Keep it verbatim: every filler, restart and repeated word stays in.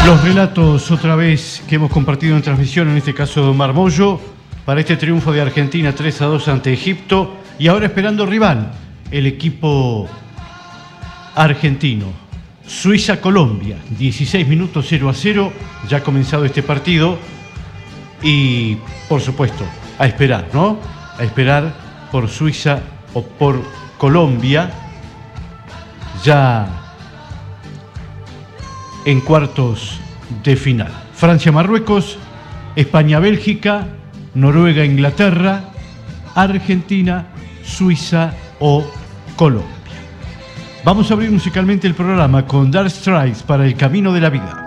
Los relatos otra vez que hemos compartido en transmisión, en este caso de Omar Mollo, para este triunfo de Argentina tres a dos ante Egipto, y ahora esperando rival, el equipo argentino. Suiza-Colombia, dieciséis minutos cero a cero, ya ha comenzado este partido y, por supuesto, a esperar, ¿no? A esperar por Suiza o por Colombia, ya en cuartos de final. Francia-Marruecos, España-Bélgica, Noruega-Inglaterra, Argentina, Suiza o Colombia. Vamos a abrir musicalmente el programa con Dark Strides para El Camino de la Vida.